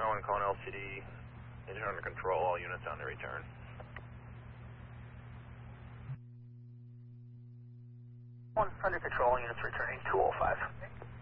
I want to call an LCD. Engine under control, all units on the return. One under control, units returning 205.